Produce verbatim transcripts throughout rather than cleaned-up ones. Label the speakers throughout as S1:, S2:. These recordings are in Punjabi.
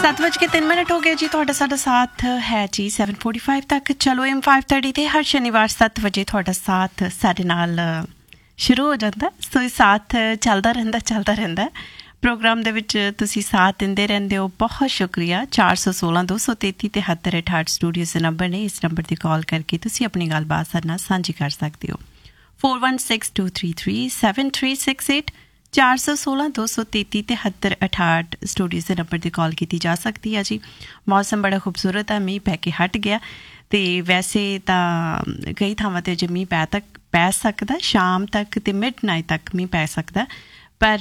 S1: ਸੱਤ ਵਜ ਕੇ ਤਿੰਨ ਮਿੰਟ ਹੋ ਗਏ ਜੀ। ਤੁਹਾਡਾ ਸਾਡਾ ਸਾਥ ਹੈ ਜੀ ਸੈਵਨ ਫੋਰਟੀ ਫਾਈਵ ਤੱਕ। ਚਲੋ ਐਮ ਫਾਈਵ ਥਰਟੀ 'ਤੇ ਹਰ ਸ਼ਨੀਵਾਰ ਸੱਤ ਵਜੇ ਤੁਹਾਡਾ ਸਾਥ ਸਾਡੇ ਨਾਲ ਸ਼ੁਰੂ ਹੋ ਜਾਂਦਾ। ਸੋ ਇਹ ਸਾਥ ਚੱਲਦਾ ਰਹਿੰਦਾ ਚੱਲਦਾ ਰਹਿੰਦਾ ਪ੍ਰੋਗਰਾਮ ਦੇ ਵਿੱਚ ਤੁਸੀਂ ਸਾਥ ਦਿੰਦੇ ਰਹਿੰਦੇ ਹੋ। ਬਹੁਤ ਸ਼ੁਕਰੀਆ। ਚਾਰ ਸੌ ਸੋਲਾਂ ਦੋ ਸੌ ਤੇਤੀ ਤਿਹੱਤਰ ਅਠਾਹਠ ਸਟੂਡੀਓ ਦੇ ਨੰਬਰ ਨੇ। ਇਸ ਨੰਬਰ 'ਤੇ ਕਾਲ ਕਰਕੇ ਤੁਸੀਂ ਆਪਣੀ ਗੱਲਬਾਤ ਸਾਡੇ ਨਾਲ ਸਾਂਝੀ ਕਰ ਸਕਦੇ ਹੋ। Four one six two three three seven three six eight ਚਾਰ ਸੌ ਸੋਲਾਂ ਦੋ ਸੌ ਤੇਤੀ ਤਿਹੱਤਰ ਅਠਾਹਠ ਸਟੂਡੀਓਜ਼ ਦੇ ਨੰਬਰ 'ਤੇ ਕਾਲ ਕੀਤੀ ਜਾ ਸਕਦੀ ਹੈ ਜੀ। ਮੌਸਮ ਬੜਾ ਖੂਬਸੂਰਤ ਹੈ, ਮੀਂਹ ਪੈ ਕੇ ਹਟ ਗਿਆ ਅਤੇ ਵੈਸੇ ਤਾਂ ਕਈ ਥਾਵਾਂ 'ਤੇ ਜੇ ਮੀਂਹ ਪੈ ਤੱਕ ਪੈ ਸਕਦਾ ਸ਼ਾਮ ਤੱਕ ਅਤੇ ਮਿਡ ਨਾਈਟ ਤੱਕ ਮੀਂਹ ਪੈ ਸਕਦਾ, ਪਰ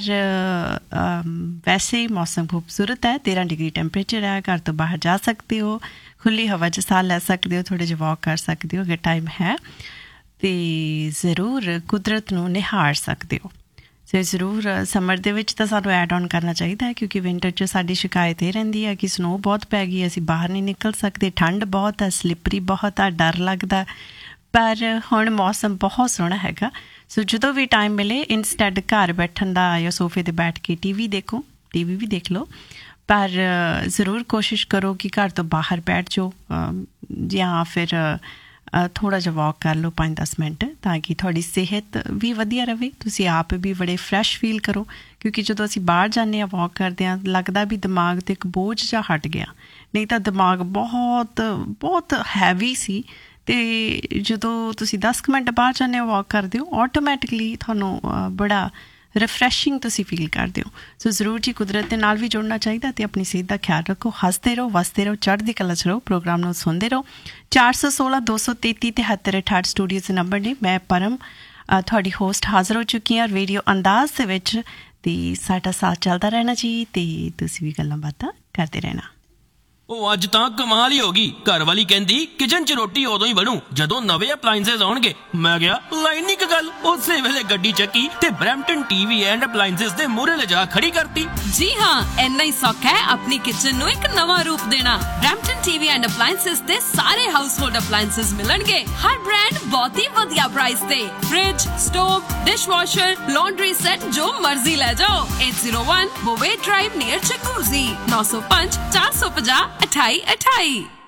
S1: ਵੈਸੇ ਹੀ ਮੌਸਮ ਖੂਬਸੂਰਤ ਹੈ। ਤੇਰ੍ਹਾਂ ਡਿਗਰੀ ਟੈਂਪਰੇਚਰ ਹੈ। ਘਰ ਤੋਂ ਬਾਹਰ ਜਾ ਸਕਦੇ ਹੋ, ਖੁੱਲ੍ਹੀ ਹਵਾ 'ਚ ਸਾਹ ਲੈ ਸਕਦੇ ਹੋ, ਥੋੜ੍ਹੇ ਜਿਹੇ ਵਾਕ ਕਰ ਸਕਦੇ ਹੋ ਅਗਰ ਟਾਈਮ ਹੈ, ਅਤੇ ਜ਼ਰੂਰ ਕੁਦਰਤ ਨੂੰ ਨਿਹਾਰ ਸਕਦੇ ਹੋ। ਸੋ ਜ਼ਰੂਰ ਸਮਰ ਦੇ ਵਿੱਚ ਤਾਂ ਸਾਨੂੰ ਐਡ ਔਨ ਕਰਨਾ ਚਾਹੀਦਾ ਹੈ, ਕਿਉਂਕਿ ਵਿੰਟਰ 'ਚ ਸਾਡੀ ਸ਼ਿਕਾਇਤ ਇਹ ਰਹਿੰਦੀ ਹੈ ਕਿ ਸਨੋ ਬਹੁਤ ਪੈ ਗਈ, ਅਸੀਂ ਬਾਹਰ ਨਹੀਂ ਨਿਕਲ ਸਕਦੇ, ਠੰਡ ਬਹੁਤ ਹੈ, ਸਲਿੱਪਰੀ ਬਹੁਤ ਆ, ਡਰ ਲੱਗਦਾ। ਪਰ ਹੁਣ ਮੌਸਮ ਬਹੁਤ ਸੋਹਣਾ ਹੈਗਾ। ਸੋ ਜਦੋਂ ਵੀ ਟਾਈਮ ਮਿਲੇ ਇੰਸਟੈਡ ਘਰ ਬੈਠਣ ਦਾ ਜਾਂ ਸੋਫੇ 'ਤੇ ਬੈਠ ਕੇ ਟੀ ਵੀ ਦੇਖੋ, ਟੀ ਵੀ ਵੀ ਦੇਖ ਲਓ, ਪਰ ਜ਼ਰੂਰ ਕੋਸ਼ਿਸ਼ ਕਰੋ ਕਿ ਘਰ ਤੋਂ ਬਾਹਰ ਬੈਠ ਜਾਓ ਜਾਂ ਫਿਰ ਥੋੜ੍ਹਾ ਜਿਹਾ ਵਾਕ ਕਰ ਲਓ ਪੰਜ ਦਸ ਮਿੰਟ, ਤਾਂ ਕਿ ਤੁਹਾਡੀ ਸਿਹਤ ਵੀ ਵਧੀਆ ਰਹੇ, ਤੁਸੀਂ ਆਪ ਵੀ ਬੜੇ ਫਰੈਸ਼ ਫੀਲ ਕਰੋ। ਕਿਉਂਕਿ ਜਦੋਂ ਅਸੀਂ ਬਾਹਰ ਜਾਂਦੇ ਹਾਂ ਵਾਕ ਕਰਦੇ ਹਾਂ ਲੱਗਦਾ ਵੀ ਦਿਮਾਗ 'ਤੇ ਇੱਕ ਬੋਝ ਜਿਹਾ ਹਟ ਗਿਆ, ਨਹੀਂ ਤਾਂ ਦਿਮਾਗ ਬਹੁਤ ਬਹੁਤ ਹੈਵੀ ਸੀ। ਅਤੇ ਜਦੋਂ ਤੁਸੀਂ ਦਸ ਕੁ ਮਿੰਟ ਬਾਹਰ ਜਾਂਦੇ ਹੋ ਵਾਕ ਕਰਦੇ ਹੋ ਆਟੋਮੈਟਿਕਲੀ ਤੁਹਾਨੂੰ ਬੜਾ ਰਿਫਰੈਸ਼ਿੰਗ ਤੁਸੀਂ ਫੀਲ ਕਰਦੇ ਹੋ। ਸੋ ਜ਼ਰੂਰ ਜੀ ਕੁਦਰਤ ਦੇ ਨਾਲ ਵੀ ਜੁੜਨਾ ਚਾਹੀਦਾ ਅਤੇ ਆਪਣੀ ਸਿਹਤ ਦਾ ਖਿਆਲ ਰੱਖੋ। ਹੱਸਦੇ ਰਹੋ, ਵਸਦੇ ਰਹੋ, ਚੜ੍ਹਦੀ ਕਲਾ 'ਚ ਰਹੋ। ਪ੍ਰੋਗਰਾਮ ਨੂੰ ਸੁਣਦੇ ਰਹੋ। ਚਾਰ ਸੌ ਸੋਲਾਂ ਦੋ ਸੌ ਤੇਤੀ ਤਿਹੱਤਰ ਅਠਾਹਠ ਸਟੂਡੀਓਜ਼ ਦੇ ਨੰਬਰ ਨੇ। ਮੈਂ ਪਰਮ ਤੁਹਾਡੀ ਹੋਸਟ ਹਾਜ਼ਰ ਹੋ ਚੁੱਕੀ ਹਾਂ ਰੇਡੀਓ ਅੰਦਾਜ਼ ਦੇ ਵਿੱਚ, ਅਤੇ ਸਾਡਾ ਸਾਥ ਚੱਲਦਾ ਰਹਿਣਾ ਜੀ, ਅਤੇ ਤੁਸੀਂ ਵੀ ਗੱਲਾਂ ਬਾਤਾਂ ਕਰਦੇ ਰਹਿਣਾ।
S2: ਉਹ ਅੱਜ ਤਾਂ ਕਮਾਲ ਹੀ ਹੋ ਗਈ। ਘਰ ਵਾਲੀ ਕਹਿੰਦੀ ਕਿਚਨ 'ਚ ਰੋਟੀ ਉਦੋਂ ਹੀ ਬਣੂ ਜਦੋਂ ਨਵੇਂ ਅਪਲਾਇੰਸਸ ਆਉਣਗੇ। ਮੈਂ ਕਿਹਾ ਲਾਈਨ ਇੱਕ ਗੱਲ, ਉਸੇ ਵੇਲੇ ਗੱਡੀ ਚੱਕੀ ਤੇ ਬਰੈਂਪਟਨ ਟੀਵੀ ਐਂਡ ਅਪਲਾਇੰਸਸ ਦੇ ਮੂਹਰੇ ਲਿਜਾ ਖੜੀ ਕਰਤੀ।
S3: ਜੀ ਹਾਂ, ਇੰਨਾ ਹੀ ਸੌਖਾ ਹੈ ਆਪਣੀ ਕਿਚਨ ਨੂੰ ਇੱਕ ਨਵਾਂ ਰੂਪ ਦੇਣਾ। ਬਰੈਂਪਟਨ ਟੀਵੀ ਐਂਡ ਅਪਲਾਇੰਸਸ ਤੇ ਸਾਰੇ ਹਾਊਸਹੋਲਡ ਅਪਲਾਇੰਸਸ ਮਿਲਣਗੇ, ਹਰ ਬ੍ਰਾਂਡ ਬਹੁਤ ਹੀ ਵਧੀਆ ਪ੍ਰਾਈਸ ਤੇ। Fridge, stove, dishwasher, laundry set ਜੋ ਮਰਜ਼ੀ ਲੈ ਜਾਓ। eight zero one Bovey Drive near ਚਕੂਜ਼ੀ, ਨੌ ਸੌ ਪੰਜ ਚਾਰ ਸੌ ਪੰਜਾਹ ਅਠਾਈ ਅਠਾਈ।